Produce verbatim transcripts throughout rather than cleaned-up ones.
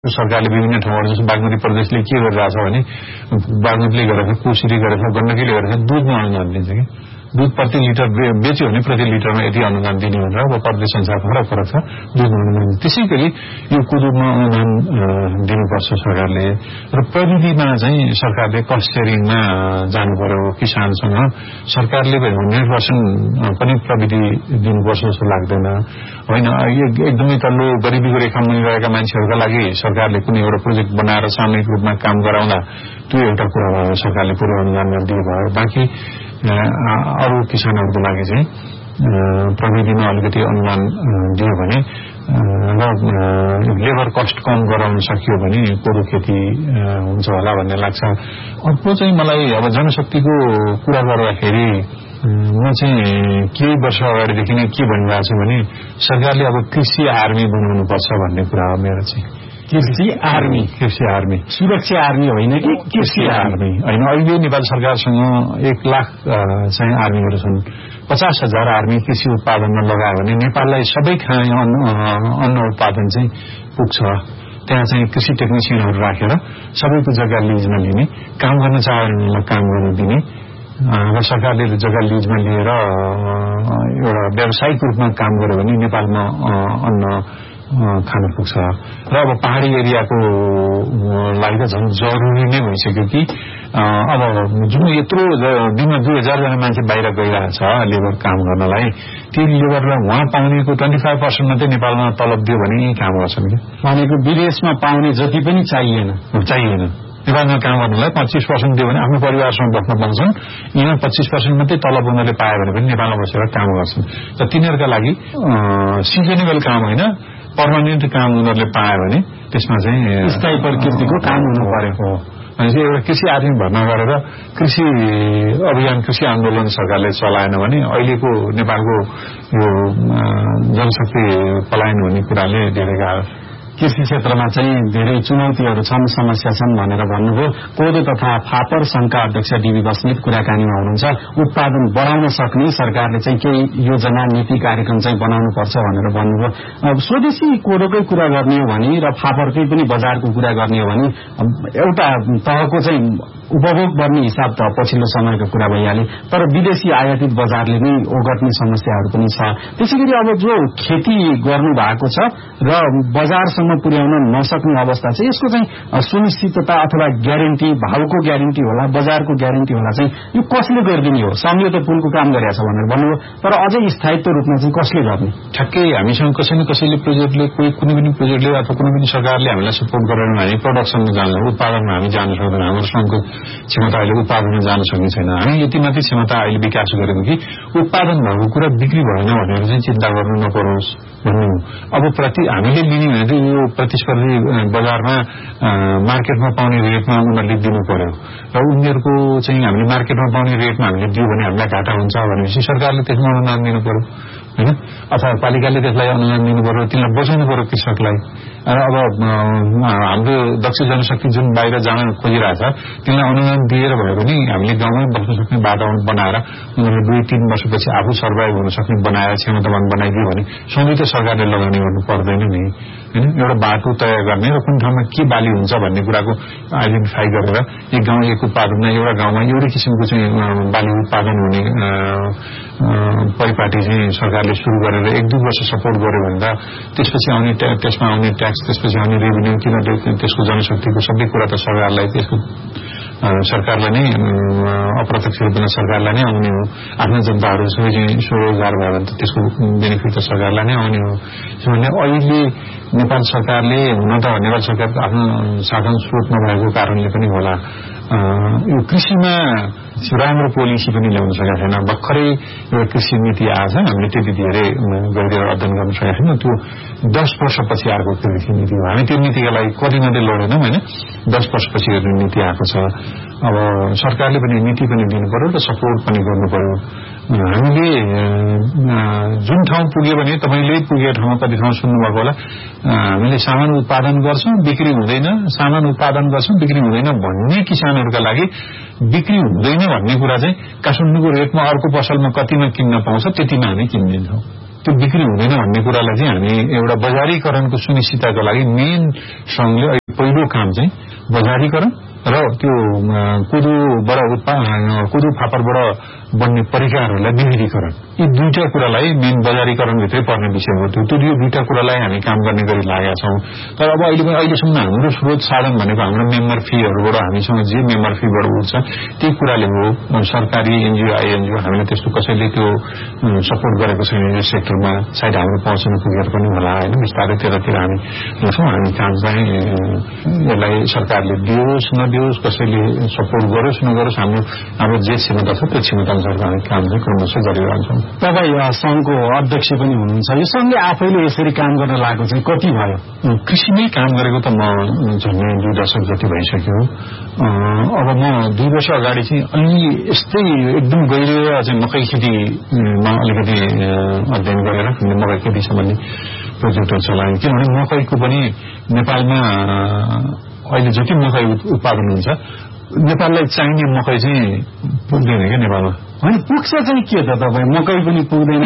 सरकारले विभिन्न ठाउँहरु जस्तो बागमती प्रदेशले के गरिरहेछ भने बागमतीले गरेको कोशीले गरेको गण्डकीले गरेको दूधमा अनुदान दिन्छ कि दूध प्रति लिटर बेच्यो भने प्रति लिटरमा यति अनुदान दिने भनेर अब प्रदेश अनुसार फरक फरक छ दूधमा अनुदान। त्यसैगरी यो कुरोमा अनुदान दिनुपर्छ सरकारले र प्रविधिमा चाहिँ सरकारले कस्ट सेयरिङमा जानु पर्यो। किसानसँग सरकारले हन्ड्रेड पर्सेन्ट पनि प्रविधि दिनुपर्छ जस्तो लाग्दैन होइन। एकदमै तल्लो गरिबीको रेखामुनि रहेका मान्छेहरूका लागि सरकारले कुनै एउटा प्रोजेक्ट बनाएर सामूहिक रूपमा काम गराउँदा त्यो एउटा कुरा भयो, सरकारले पूर्व अनुदानमा दिए भयो। बाँकी अरू किसानहरूको लागि चाहिँ प्रविधिमा अलिकति अनुदान दियो भने र लेबर कस्ट कम गराउन सकियो भने कोदो खेती हुन्छ होला भन्ने लाग्छ। अर्को चाहिँ मलाई अब जनशक्तिको कुरा गर्दाखेरि म चाहिँ केही वर्ष अगाडिदेखि नै के भनिरहेको छु भने सरकारले अब कृषि आर्मी बनाउनु पर्छ भन्ने कुरा हो मेरो चाहिँ। कृषि आर्मी कृषि आर्मी सुरक्षा आर्मी होइन कि कृषि आर्मी होइन। अहिले नेपाल सरकारसँग एक लाख चाहिँ आर्मीहरू छन्। पचास हजार आर्मी कृषि उत्पादनमा लगायो भने नेपाललाई सबै खाने अन्न उत्पादन चाहिँ पुग्छ। त्यहाँ चाहिँ कृषि टेक्निसियनहरू राखेर सबैको जग्गा लिजमा लिने, काम गर्न चाहनेलाई काम गर्न दिने र सरकारले जग्गा लिजमा लिएर एउटा व्यावसायिक रूपमा काम गर्यो भने नेपालमा अन्न खान पुग्छ। र अब पहाड़ी एरियाको लागि त झन् जरुरी नै भइसक्यो कि अब जुन यत्रो दिनमा दुई हजार जना मान्छे बाहिर गइरहेछ लेबर काम गर्नलाई, त्यो लेबरलाई उहाँ पाउनेको ट्वेन्टी फाइभ पर्सेन्ट मात्रै नेपालमा तलब दियो भने यही काम गर्छन् कि भनेको विदेशमा पाउने जति पनि चाहिएन चाहिएन नेपालमा काम गर्नलाई पच्चीस पर्सेन्ट दियो भने आफ्नो परिवारसँग बस्न पाउँछन्। यहाँ पच्चीस पर्सेन्ट मात्रै तलब उनीहरूले पायो भने पनि नेपालमा बसेर काम गर्छन्। र तिनीहरूका लागि सिजनेबल काम होइन, पर्मानेन्ट काम उनीहरूले पायो भने त्यसमा चाहिँ स्थायी प्रकृतिको काम हुनु पर्यो। अनि चाहिँ एउटा कृषि आर्मी भर्ना गरेर कृषि अभियान कृषि आन्दोलन सरकारले चलाएन भने अहिलेको नेपालको यो जनशक्ति पलायन हुने कुराले धेरै गाह्रो। कृषि क्षेत्रमा चाहिँ धेरै चुनौतीहरू छन्, समस्या छन् भनेर भन्नुभयो। कोदो तथा फापर संघका अध्यक्ष डीबी बस्नेत कुराकानीमा हुनुहुन्छ। उत्पादन बढाउन सक्ने सरकारले चाहिँ केही योजना नीति कार्यक्रम चाहिँ बनाउनु पर्छ भनेर भन्नुभयो। स्वदेशी कोदोकै कुरा गर्ने हो भने र फापरकै पनि बजारको कुरा गर्ने हो भने एउटा तहको चाहिँ उपभोग गर्ने हिसाब त पछिल्लो समयको कुरा भइहाले, तर विदेशी आयातित बजारले नै ओगट्ने समस्याहरू पनि छ। त्यसैगरी अब जो खेती गर्नु भएको छ र बजारसम्म पुर्याउन नसक्ने अवस्था छ, यसको चाहिँ सुनिश्चितता अथवा ग्यारेन्टी, भावको ग्यारेन्टी होला, बजारको ग्यारेन्टी होला चाहिँ यो कसले गरिदिने हो? संघले त पुलको काम गरेछ भनेर भन्नुभयो, तर अझै स्थायित्व रूपमा चाहिँ कसले गर्ने? ठ्याक्कै हामीसँग कसै न कसैले प्रोजेक्टले कोही कुनै पनि प्रोजेक्टले अथवा कुनै पनि सरकारले हामीलाई सपोर्ट गरेर हामी प्रडक्सनमा जानु, उत्पादनमा हामी जान सक्दैन। हाम्रो संघको क्षमता अहिले उत्पादनमा जान सक्ने छैन। हामी यति मात्रै क्षमता अहिले विकास गरेको कि उत्पादन भएको कुरा बिक्री भएन भनेर चाहिँ चिन्ता गर्नु नपरोस् भन्नु। अब प्रति हामीले लिने भने यो प्रतिस्पर्धी बजारमा मार्केटमा पाउने रेटमा उनीहरूले दिनु पर्यो र उनीहरूको चाहिँ हामीले मार्केटमा पाउने रेटमा हामीले दियो भने हामीलाई घाटा हुन्छ भनेपछि सरकारले त्यसमा अनुदान दिनु पर्यो होइन, अथवा पालिकाले त्यसलाई अनुदान दिनु पर्यो, तिनीलाई बचाउनु पर्यो कृषकलाई। र अब हाम्रो दक्ष जनशक्ति जुन बाहिर जान खोजिरहेछ तिनीलाई अनुदान दिएर भयो भने हामीले गाउँमै बस्न सक्ने वातावरण बनाएर उनीहरूले दुई तीन वर्षपछि आफू सर्भाइभ हुन सक्ने बनाएर क्षमतावान बनाइदियो भने सधैँ त सरकारले लगानी गर्नु पर्दैन नि होइन। एउटा बाटो तय गर्ने र कुन ठाउँमा के बाली हुन्छ भन्ने कुराको आइडेन्टिफाई गरेर एक गाउँ एक उत्पादनमा एउटा गाउँमा एउटै किसिमको चाहिँ बाली उत्पादन हुने परिपाटी चाहिँ सरकारले सुरु गरेर एक दुई वर्ष सपोर्ट गर्यो भने त त्यसपछि आउने त्यसमा आउने ट्याक्स, त्यसपछि आउने रेभिन्यू, किन त्यसको जनशक्तिको सबै कुरा त सरकारलाई त्यसको सरकारलाई नै अप्रत्यक्ष रूपमा सरकारलाई नै आउने हो। आफ्ना जनताहरू सबै चाहिँ स्वरोजगार भयो भने त त्यसको बेनिफिट त सरकारलाई नै आउने हो। किनभने अहिले नेपाल सरकारले हुन त नेपाल सरकारको आफ्नो साधन स्रोत नभएको कारणले पनि होला यो कृषिमा राम्रो पोलिसी पनि ल्याउन सकेका छैन। भर्खरै एउटा कृषि नीति आएछ, हामीले त्यति धेरै गहिरो अध्ययन गर्न सकेका छैनौँ। त्यो दस वर्षपछि आएको कृषि नीति हो। हामी त्यो नीतिका लागि कति मात्रै लडेनौँ होइन, दस वर्षपछि यो नीति आएको छ। अब सरकारले पनि नीति पनि दिनु पर्यो र सपोर्ट पनि गर्नु पर्यो। हामीले जुन ठाउँ पुग्यो भने तपाईँले पुगेको ठाउँमा कति ठाउँ सुन्नुभएको होला, हामीले सामान उत्पादन गर्छौँ बिक्री हुँदैन, सामान उत्पादन गर्छौँ बिक्री हुँदैन भन्ने किसानहरूका लागि बिक्री हुँदैन भन्ने कुरा चाहिँ काठमाडौँको रेटमा अर्को पसलमा कतिमा किन्न पाउँछ त्यतिमा हामी किनिदिन्छौँ। त्यो बिक्री हुँदैन भन्ने कुरालाई चाहिँ हामी एउटा बजारीकरणको सुनिश्चितताको लागि मेन संघले पहिलो काम चाहिँ बजारीकरण र त्यो कोदोबाट उत्पादन कोदो फापरबाट बन्ने परिकारहरूलाई विविधीकरण यी दुईटा कुरालाई मेन बजारीकरणभित्रै पर्ने विषय हो त्यो यो दुईटा कुरालाई हामी काम गर्ने गरी लागेका छौं तर अब अहिले अहिलेसम्म हाम्रो स्रोत साधन भनेको हाम्रो मेम्बर फीहरूबाट हामीसँग जे मेम्बर फीबाट उठ्छ त्यही कुराले हो सरकारी एनजीओ आईएनजीओ हामीले त्यस्तो कसैले त्यो सपोर्ट गरेको छैन यो सेक्टरमा सायद हाम्रो पहुँच्न पुगेर पनि होला हैन बिस्तारै त्यतातिर हामी छौं हामी काम चाहिँ यसलाई सरकारले दियोस् नदियोस् कसैले सपोर्ट गरोस् नगरोस् हाम्रो हाम्रो जे क्षमता छ त्यो क्षमता हामी काम चाहिँ क्रमशः गरिरहन्छौं। तपाईँ संघको अध्यक्ष पनि हुनुहुन्छ यो संघले आफैले यसरी काम गर्न लागेको चाहिँ कति भयो? कृषिमै काम गरेको त म झन्डै दुई दशक जति भइसक्यो। अब म दुई वर्ष अगाडि चाहिँ अलि यस्तै एकदम गहिरो चाहिँ मकै खेतीमा अलिकति अध्ययन गरेर मकै खेती सम्बन्धी प्रोजेक्टहरू चलाएँ किनभने मकैको पनि नेपालमा अहिले जति मकै उत्पादन हुन्छ नेपाललाई चाहिने मकै चाहिँ पुग्दैन क्या नेपालमा होइन पुग्छ चाहिँ के त तपाईँ मकै पनि पुग्दैन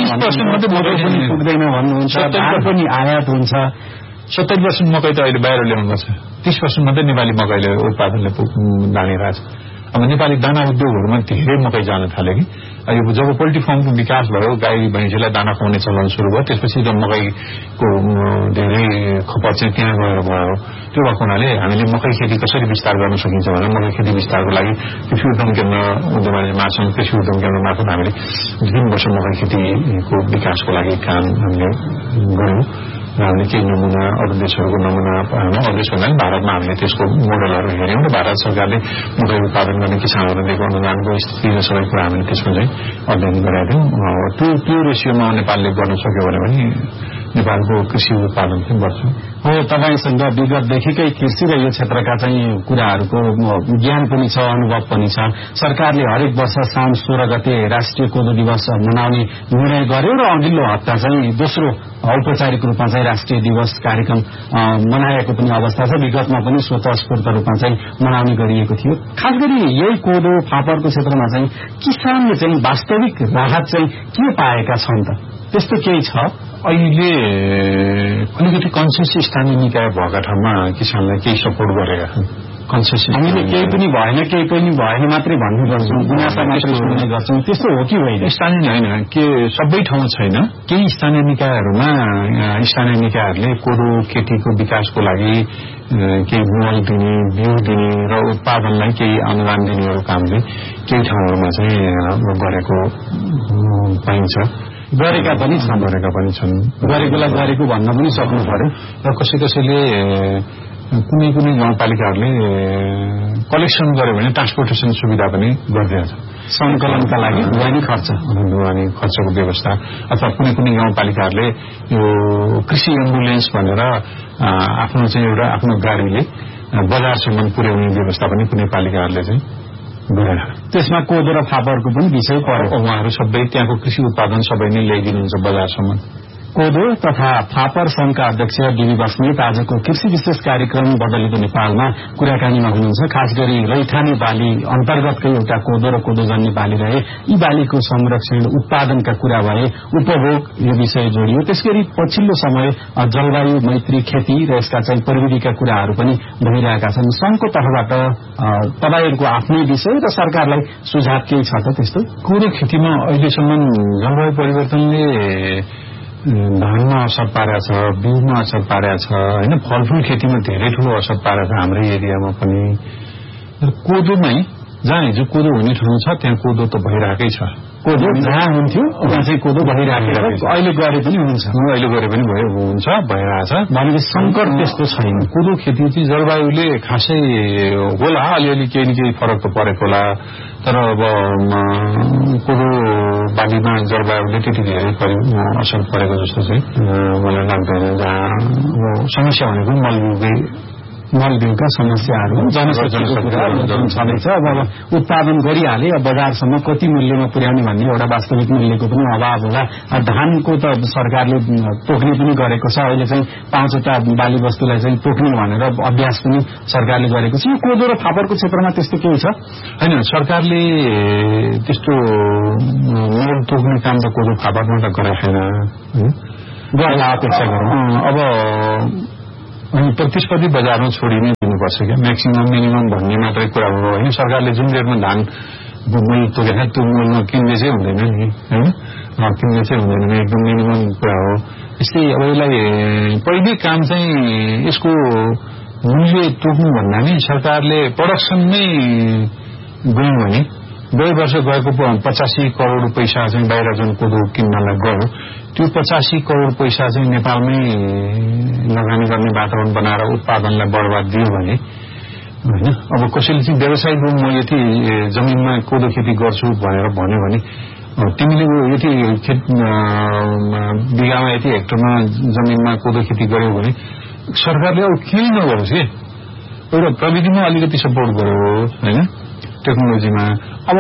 पुग्दैन भन्नुहुन्छ धान पनि आयात हुन्छ सत्तरी पर्सेन्ट मकै त अहिले बाहिर ल्याउनु पर्छ तीस पर्सेन्ट मात्रै नेपाली मकैले उत्पादनले जानेरहेछ अब नेपाली दाना उद्योगहरूमा धेरै मकै जान थाल्यो कि यो जब पोल्ट्री फार्मको विकास भयो गाई भैँसीलाई दाना खुवाउने चलन सुरु भयो त्यसपछि त मकैको धेरै खपत चाहिँ त्यहाँ गएर भयो त्यो भएको हुनाले हामीले मकै खेती कसरी विस्तार गर्न सकिन्छ भने मकै खेती विस्तारको लागि कृषि उद्यम केन्द्र उद्यम महासंघ कृषि उद्यम केन्द्र मार्फत हामीले तीन वर्ष मकै खेतीको विकासको लागि काम हामीले गर्यौं र हामीले केही नमुना अरू देशहरूको नमुना अरू देश भन्दा पनि भारतमा हामीले त्यसको मोडलहरू हेर्यौं र भारत सरकारले मकै उत्पादन गर्ने किसानहरूलाई दिएको अनुदानको स्थिति र सबै कुरा हामीले त्यसमा चाहिँ अध्ययन गराएको थियौं त्यो त्यो रेसियोमा नेपालले गर्न सक्यो भने पनि नेपालको कृषि उत्पादन चाहिँ बढ्छ हो। तपाईसँग विगतदेखिकै कृषि र यो क्षेत्रका चाहिँ कुराहरूको ज्ञान पनि छ अनुभव पनि छ। सरकारले हरेक वर्ष साउन सोह्र गते राष्ट्रिय कोदो दिवस मनाउने निर्णय गर्यो र अघिल्लो हप्ता चाहिँ दोस्रो औपचारिक रूपमा चाहिँ राष्ट्रिय दिवस कार्यक्रम मनाएको पनि अवस्था छ। विगतमा पनि स्वतस्फूर्त रूपमा चाहिँ मनाउने गरिएको थियो। खास गरी यही कोदो फापरको क्षेत्रमा चाहिँ किसानले चाहिँ वास्तविक राहत चाहिँ के पाएका छन् त? त्यस्तो केही छ? अहिले अलिकति कन्सियस स्थानीय निकाय भएका ठाउँमा किसानलाई केही सपोर्ट गरेका छन्। कन्सियस हामीले केही पनि भएन केही पनि भएन मात्रै भन्ने गर्छौं गुनासा मात्रै सुन्ने गर्छौं त्यस्तो हो कि होइन? स्थानीय होइन के सबै ठाउँ छैन केही स्थानीय निकायहरूमा स्थानीय निकायहरूले कोदो खेतीको विकासको लागि केही मल दिने बिउ दिने र उत्पादनलाई केही अनुदान दिनेहरू काम चाहिँ केही ठाउँहरूमा चाहिँ गरेको पाइन्छ गरेका पनि छन् गरेका पनि छन् गरेकोलाई गरेको भन्न पनि सक्नु पर्यो र कसै कसैले कुनै कुनै गाउँपालिकाहरूले कलेक्सन गर्यो भने ट्रान्सपोर्टेसन सुविधा पनि गरिदिन्छ संकलनका लागि ढुवानी खर्च ढुवानी खर्चको व्यवस्था अथवा कुनै कुनै गाउँपालिकाहरूले यो कृषि एम्बुलेन्स भनेर आफ्नो चाहिँ एउटा आफ्नो गाडीले बजारसम्म पुर्याउने व्यवस्था पनि कुनै पालिकाहरूले चाहिँ गरेर त्यसमा कोदो र फापरको पनि विषय पर्यो। उहाँहरू सबै त्यहाँको कृषि उत्पादन सबै नै ल्याइदिनुहुन्छ बजारसम्म। कोदो तथा फापर संघका अध्यक्ष डीबी बस्नेत आजको कृषि विशेष कार्यक्रम बदलिँदो नेपालमा कुराकानीमा हुनुहुन्छ। खास गरी रैथाने बाली अन्तर्गतकै एउटा कोदो र कोदोजन्य बाली रहे यी बालीको संरक्षण उत्पादनका कुरा भए उपभोग यो विषय जोडियो। त्यसगरी पछिल्लो समय जलवायु मैत्री खेती र यसका चाहिँ प्रविधिका कुराहरू पनि भइरहेका छन्। संघको तर्फबाट तपाईहरूको आफ्नै विषय र सरकारलाई सुझाव केही छ त? त्यस्तो कोदो खेतीमा अहिलेसम्म जलवायु परिवर्तनले धानमा असर पारेको छ बिउमा असर पारेको छ होइन फलफूल खेतीमा धेरै ठूलो असर पारेको छ हाम्रो एरियामा पनि। कोदोमै जहाँ हिजो कोदो हुने ठाउँ छ त्यहाँ कोदो त भइरहेकै छ। कोदो जहाँ हुन्थ्यो त्यहाँ चाहिँ कोदो भइरहेको छ। अहिले गरे पनि हुन्छ अहिले गरे पनि भयो हुन्छ भइरहेछ भनेपछि संकट त्यस्तो छैन। कोदो खेती चाहिँ जलवायुले खासै होला अलिअलि केही न केही फरक त परेको होला तर अब कोदो बालीमा जलवायुले त्यति धेरै असर परेको जस्तो चाहिँ मलाई लाग्दैन। जहाँ समस्या भनेको मलबिउकै मलबिउका समस्याहरू जनशक्तिको कुराहरू छँदैछ। अब उत्पादन गरिहाले बजारसम्म कति मूल्यमा पुर्याउने भन्ने एउटा वास्तविक मूल्यको पनि अभाव होला। धानको त सरकारले तोक्ने पनि गरेको छ, अहिले चाहिँ पाँचवटा बाली वस्तुलाई चाहिँ तोक्ने भनेर अभ्यास पनि सरकारले गरेको छ। यो कोदो र फापरको क्षेत्रमा त्यस्तो केही छ होइन? सरकारले त्यस्तो मोल तोक्ने काम त कोदो फापरमा त गरेको छैन, गर्ला अपेक्षा गरौँ। अब अनि प्रतिस्पर्धी बजारमा छोडिनै दिनुपर्छ क्या, म्याक्सिमम मिनिमम भन्ने मात्रै कुरा हो होइन। सरकारले जुन रेटमा धान मूल तोकेको छ त्यो मूलमा किन्ने चाहिँ हुँदैन नि होइन, किन्ने चाहिँ हुँदैन, एकदम मिनिमम कुरा हो। यस्तै अब यसलाई पहिलो काम चाहिँ यसको मूल्य तोक्नुभन्दा नि सरकारले प्रडक्सनमै गयौँ भने गए वर्ष गएको पचासी करोड़ पैसा चाहिँ बाहिर जुन कोदो किन्नलाई गयो त्यो पचासी करोड़ पैसा चाहिँ नेपालमै लगानी गर्ने वातावरण बनाएर उत्पादनलाई बढावा दियो भने होइन। अब कसैले चाहिँ व्यावसायिक रूपमा यति जमिनमा कोदो खेती गर्छु भनेर भन्यो भने तिमीले यति खेत बिघामा यति हेक्टरमा जमिनमा कोदो खेती गर्यो भने सरकारले अब केही नगरोस् कि एउटा प्रविधिमा अलिकति सपोर्ट गर्यो होइन, टेक्नोलोजीमा। अब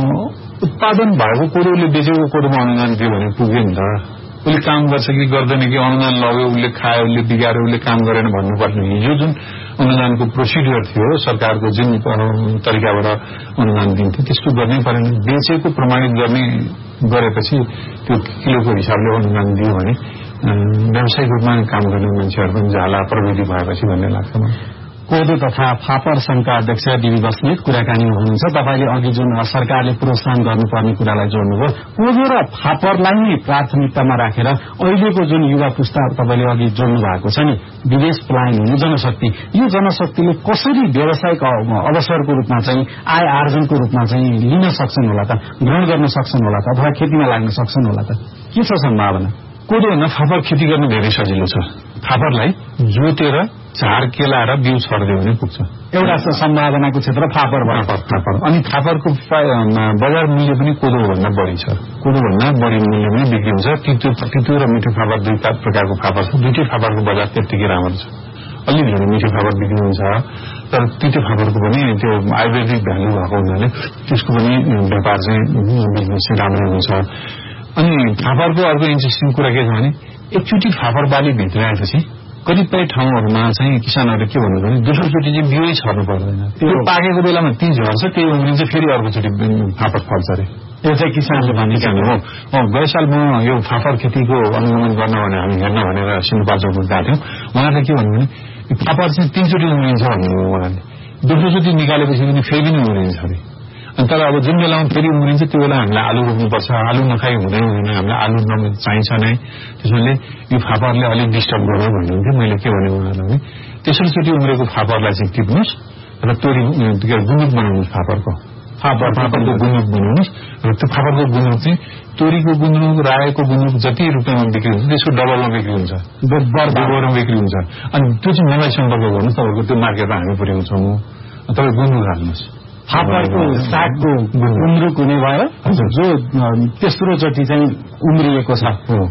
उत्पादन भएको कोदोले बेचेको कोदोमा अनुदान दियो भने पुग्यो नि त। उसले काम गर्छ कि गर्दैन कि अनुदान लग्यो, उसले खायो, उसले बिगाऱ्यो, उसले काम गरेन भन्नुपर्ने। यो जुन अनुदानको प्रोसिडियर थियो सरकारको जुन तरिकाबाट अनुदान दिन्थ्यो त्यस्तो गर्नै परेन। बेचेको प्रमाणित गर्ने गरेपछि त्यो किलोको हिसाबले अनुदान दियो भने व्यावसायिक रूपमा काम गर्ने मान्छेहरू पनि जाला प्रविधि भएपछि भन्ने लाग्छ मलाई। कोदो तथा फापर संघका अध्यक्ष डीबी बस्नेत कुराकानीमा हुनुहुन्छ। तपाईले अघि जुन सरकारले प्रोत्साहन गर्नुपर्ने कुरालाई जोड्नुभयो, कोदो र फापरलाई नै प्राथमिकतामा राखेर अहिलेको जुन युवा पुस्ता तपाईले अघि जोड्नु भएको छ नि, विदेश पलायन हुने जनशक्ति, यो जनशक्तिले कसरी व्यावसायिक अवसरको रूपमा चाहिँ आय आर्जनको रूपमा चाहिँ लिन सक्छन् होला त, ग्रहण गर्न सक्छन् होला त, अथवा खेतीमा लाग्न सक्छन् होला त? के छ सम्भावना? कोदो भन्दा फापर खेती गर्न धेरै सजिलो छ। फापरलाई जोतेर झार केलाएर बिउ छर्दियो भने पुग्छ। एउटा सम्भावनाको क्षेत्र फापर फापर फापर अनि फापरको बजार मूल्य पनि कोदो भन्दा बढी छ। कोदो भन्दा बढी मूल्य पनि बिक्री हुन्छ। तितो तितो र मिठो फापर दुई प्रकारको फापर छ। दुईटै फापरको बजार त्यत्तिकै राम्रो छ। अलि धेरै मिठो फापर बिक्री हुन्छ, तर तितो फापरको पनि त्यो आयुर्वेदिक भ्यालु भएको हुनाले त्यसको पनि व्यापार चाहिँ बिजनेस चाहिँ राम्रो हुन्छ। अनि फापरको अर्को इन्ट्रेस्टिङ कुरा के छ भने एकचोटि फापर बाली भित्राएपछि कतिपय ठाउँहरूमा चाहिँ किसानहरूले के भन्नु भने दोस्रोचोटि चाहिँ बिउै छर्नु पर्दैन। त्यो पाकेको बेलामा ती झर्छ, त्यही उम्रिन्छ, फेरि अर्कोचोटि फापर फल्छ अरे। यो चाहिँ किसानले भन्ने किसान हो। गए साल म यो फापर खेतीको अनुगमन गर्न भने हामी हेर्न भनेर सिन्धुपाल्चोकमा गएको थियौँ। उहाँहरूले के भन्नु भने फापर चाहिँ तीनचोटि उम्रिन्छ भन्नुभयो उहाँले। दोस्रोचोटि निकालेपछि पनि फेरि पनि उम्रिन्छ अरे। अनि तर अब जुन बेलामा फेरि उम्रिन्छ त्यो बेला हामीलाई आलु रोप्नुपर्छ। आलु नखाइ हुँदैन हुँदैन, हामीलाई आलु चाहिन्छ नै। त्यसैले यो फापरले अलिक डिस्टर्ब गर्यो भन्नुहुन्थ्यो। मैले के भने उहाँलाई भने तेस्रोचोटि उम्रेको फापरलाई चाहिँ टिप्नुहोस् र तोरी गुन्द्रुक बनाउनुहोस्। फापरको फापर फापरको गुन्द्रुक बनाउनुहोस् र त्यो फापरको गुन्द्रुक चाहिँ तोरीको गुन्द्रुक, रायोको गुन्द्रुक जति रुपियाँमा बिक्री हुन्छ त्यसको डबलमा बिक्री हुन्छ, बराबरमा बिक्री हुन्छ। अनि त्यो चाहिँ मलाई सम्पर्क गर्नुहोस्, तपाईँको त्यो मार्केटमा हामी पुर्याउँछौँ। तपाईँ गुन्द्रुक हाल्नुहोस्। फापरको सागको गुन्द्रुक हुने भयो जो तेस्रोचोटि चाहिँ उम्रिएको छ,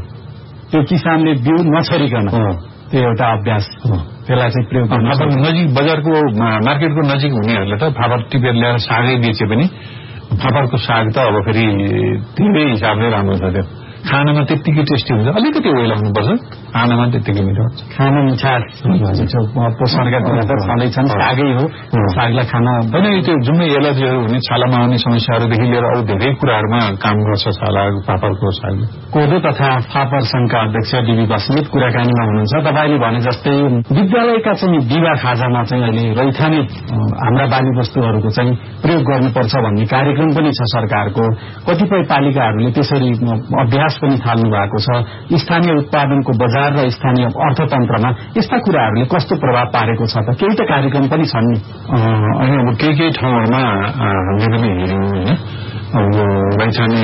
त्यो किसानले बिउ नछरिकन त्यो एउटा अभ्यास त्यसलाई चाहिँ प्रयोग गर्नु। नजिक बजारको मार्केटको नजिक हुनेहरूले त फापर टिपेर ल्याएर सागै बेचे पनि फापरको साग त अब फेरि धेरै हिसाबले राम्रो छ। त्यो खानामा त्यत्तिकै टेस्टी हुन्छ, अलिकति ओइल हुनुपर्छ, खानामा त्यत्तिकै मिठो हुन्छ। खाना मिठास पोषणका कुरा त छँदैछन्, सागै हो। सागलाई खाना होइन, त्यो जुन एलर्जीहरू हुने, छालामा आउने समस्याहरूदेखि लिएर अरू धेरै कुराहरूमा काम गर्छ छाला फापरको सागले। कोदो तथा फापर संघका अध्यक्ष डीबी बस्नेत कुराकानीमा हुनुहुन्छ। तपाईँले भने जस्तै विद्यालयका चाहिँ दिवा खाजामा चाहिँ अहिले रैथाने हाम्रा बाली वस्तुहरूको चाहिँ प्रयोग गर्नुपर्छ भन्ने कार्यक्रम पनि छ सरकारको। कतिपय पालिकाहरूले त्यसरी अभ्यास पनि थाल्नु भएको छ। स्थानीय उत्पादनको बजार र स्थानीय अर्थतन्त्रमा यस्ता कुराहरूले कस्तो प्रभाव पारेको छ त? केही त कार्यक्रम पनि छन् नि। अनि अब केही केही ठाउँहरूमा हामीले पनि हेऱ्यौँ होइन, अब यो रैथाने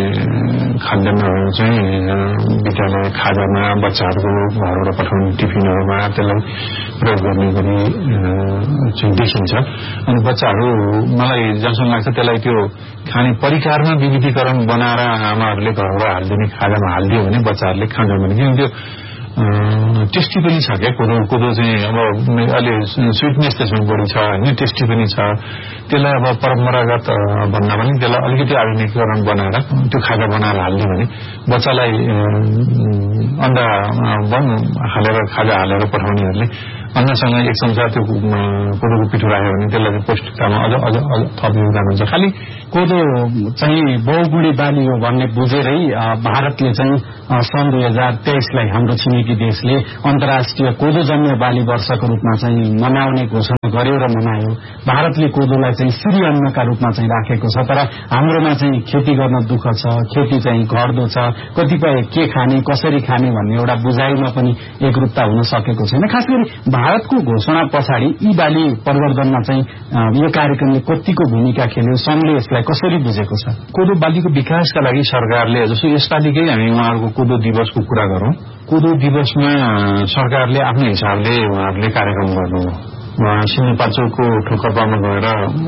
खाद्यान्नहरू चाहिँ विद्यालय खाजामा बच्चाहरूको घरबाट पठाउने टिफिनहरूमा त्यसलाई प्रयोग गर्ने गरी चाहिँ देखिन्छ। अनि बच्चाहरू मलाई जहाँसम्म लाग्छ त्यसलाई त्यो खाने परिकारमा विविधीकरण बनाएर आमाहरूले घरबाट हालिदिने खाजामा हालिदियो भने बच्चाहरूले खान्छ भने, किनभने त्यो टेस्टी पनि छ क्या कोदो कोदो चाहिँ अब अहिले स्विटनेस त्यसमा बढी छ होइन टेस्टी पनि छ त्यसलाई अब परम्परागत भन्दा पनि त्यसलाई अलिकति आधुनिकीकरण बनाएर त्यो खाजा बनाएर हाल्ने भने बच्चालाई अन्डा बन हालेर खाजा हालेर पठाउनेहरूले अन्नसँग एक चम्चा त्यो कोदोको पिठो राख्यो भने त्यसलाई पौष्टिकतामा अझ अझ अझ थप योगदान हुन्छ। खालि कोदो चाहिँ बहुगुणी बाली हो भन्ने बुझेरै भारतले चाहिँ सन् दुई हजार तेइसलाई हाम्रो छिमेकी देशले अन्तर्राष्ट्रिय कोदोजन्य बाली वर्षको रूपमा चाहिँ मनाउने घोषणा गर्यो र मनायो। भारतले कोदोलाई चाहिँ श्री अन्नका रूपमा चाहिँ राखेको छ, तर हाम्रोमा चाहिँ खेती गर्न दुःख छ, खेती चाहिँ घट्दो छ, कतिपय के खाने कसरी खाने भन्ने एउटा बुझाइमा पनि एकरूपता हुन सकेको छैन। खास गरी भारतको घोषणा पछाडि यी बाली परिवर्तनमा चाहिँ यो कार्यक्रमले कतिको भूमिका खेल्यो, संघले यसलाई कसरी बुझेको छ? कोदो बालीको विकासका लागि सरकारले जस्तो यसपालिकै हामी उहाँहरूको कोदो दिवसको कुरा गरौं। कोदो दिवसमा सरकारले आफ्नो हिसाबले उहाँहरूले कार्यक्रम गर्नु सिन्धुपाल्चोकको ठोकर्पामा गएर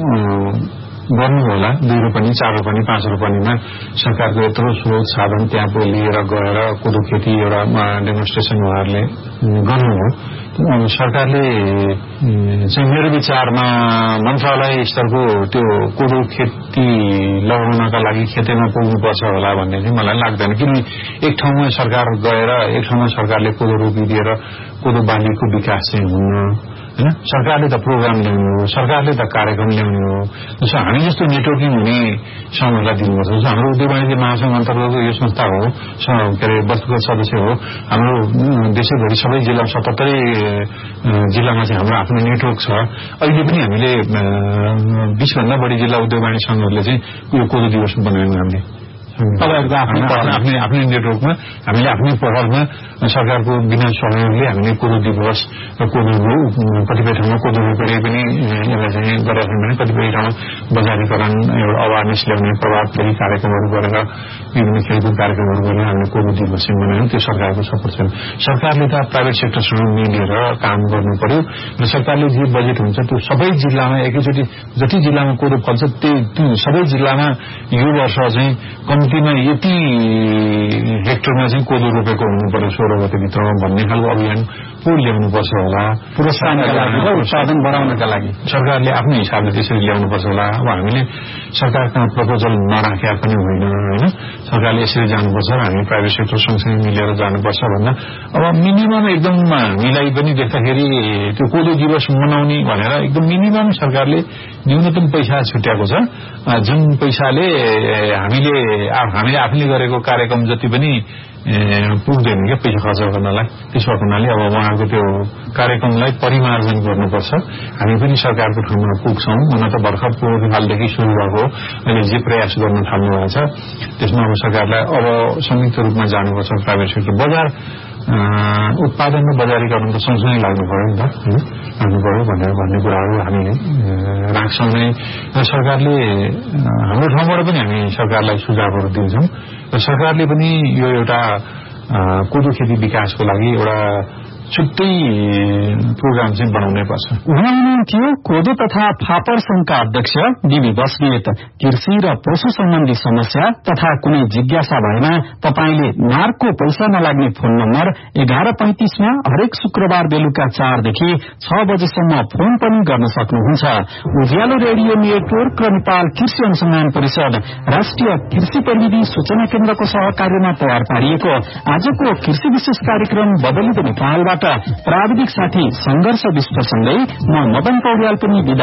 गर्नु होला। दुई रोपनी चार रोपनी पाँच रोपनीमा सरकारको यत्रो स्रोत साधन त्यहाँ लिएर गएर कोदो खेती एउटा डेमोन्स्ट्रेसन उहाँहरूले गर्नु हो। सरकारले चाहिँ मेरो विचारमा मन्त्रालय स्तरको त्यो कोदो खेती लगाउनका लागि खेतीमा पुग्नुपर्छ होला भन्ने चाहिँ मलाई लाग्दैन। किन एक ठाउँमा सरकार गएर एक ठाउँमा सरकारले कोदो रोपिदिएर कोदो बालीको विकास चाहिँ हुन्न हैन। सरकारले त प्रोग्राम ल्याउनु हो, सरकारले त कार्यक्रम ल्याउनु हो। जस्तो हामी जस्तो नेटवर्किङ हुने संघहरूलाई दिनुपर्छ। जस्तो हाम्रो उद्योग वाणिज्य महासंघ अन्तर्गतको यो संस्था हो, के अरे वस्तुगत सदस्य हो। हाम्रो देशैभरि सबै जिल्ला सतहत्तरै जिल्लामा चाहिँ हाम्रो आफ्नो नेटवर्क छ। अहिले पनि हामीले बीस भन्दा बढी जिल्ला उद्योग वाणिज्य संघहरूले चाहिँ यो कोदो दिवस बनायौं। हामीले तपाईहरुको आफ्नै आफ्नै नेटवर्कमा हामीले आफ्नै पहलमा सरकारको बिना सहयोगले हामीले कोदो दिवस र कोदो कतिपय ठाउँमा कोदो रोपेर पनि यसलाई चाहिँ गरेका छौँ भने कतिपय ठाउँमा बजारीकरण एउटा अवेरनेस ल्याउने प्रभावकारी कार्यक्रमहरू गरेर विभिन्न खेलकुद कार्यक्रमहरू गरेर हामीले कोदो दिवस बनायौँ। त्यो सरकारको सपोर्ट छैन। सरकारले त प्राइभेट सेक्टरसँग मिलेर काम गर्नु पर्यो र सरकारले जे बजेट हुन्छ त्यो सबै जिल्लामा एकैचोटि जति जिल्लामा कोदो फल्छ त्यो सबै जिल्लामा यो वर्ष चाहिँ कम्तीमा यति हेक्टरमा चाहिँ कोदो रोपेको हुनु पर्यो सोह्र गते भित्रमा भन्ने खालको अभियान पो ल्याउनुपर्छ होला। प्रोत्साहनका लागि र उत्पादन बढाउनका लागि सरकारले आफ्नो हिसाबले त्यसरी ल्याउनुपर्छ होला। अब हामीले सरकारका प्रपोजल नराखेका पनि होइन होइन। सरकारले यसरी जानुपर्छ र हामी प्राइभेट सेक्टर सँगसँगै मिलेर जानुपर्छ भन्दा अब मिनिमम एकदम मिलाई पनि देख्दाखेरि त्यो कोदो दिवस मनाउने भनेर एकदम मिनिमम सरकारले न्यूनतम पैसा छुट्याएको छ। जुन पैसाले हामीले हामीले आफूले गरेको कार्यक्रम जति पनि पुग्दैन क्या पैसा खर्च गर्नलाई। त्यसो हुनाले अब उहाँको त्यो कार्यक्रमलाई परिमार्जन गर्नुपर्छ। हामी पनि सरकारको ठाउँमा पुग्छौँ। हुन त भर्खर पोहोर सालदेखि सुरु भएको अहिले जे प्रयास गर्न थाल्नु भएको छ त्यसमा अब सरकारलाई अब संयुक्त रूपमा जानुपर्छ। प्राइभेट सेक्टर बजार उत्पादन र बजारीकरण त सँगसँगै लाग्नु पर्यो नि त लाग्नु पर्यो भनेर भन्ने कुराहरू हामी राख्छौँ नै। र सरकारले हाम्रो ठाउँबाट पनि हामी सरकारलाई सुझावहरू दिन्छौँ र सरकारले पनि यो एउटा कोदो खेती विकासको लागि एउटा छुट्टै प्रोग्राम चाहिँ बनाउनै पर्छ। उहाँ हुनुहुन्थ्यो कोदो तथा फापर संघका अध्यक्ष डीबी बस्नेत। कृषि र पशु सम्बन्धी समस्या तथा कुनै जिज्ञासा भएमा तपाईले नारको पैसा नलाग्ने फोन नम्बर एघार पैंतिसमा हरेक शुक्रबार बेलुका चारदेखि छ बजेसम्म फोन पनि गर्न सक्नुहुन्छ। उज्यालो रेडियो नेटवर्क र नेपाल कृषि अनुसन्धान परिषद राष्ट्रिय कृषि प्रविधि सूचना केन्द्रको सहकार्यमा तयार पारिएको आजको कृषि विशेष कार्यक्रम बदलिँदो नेपालबाट प्राविधिक साथी संघर्ष विश्वसँगै म मदन पौड्याल पनि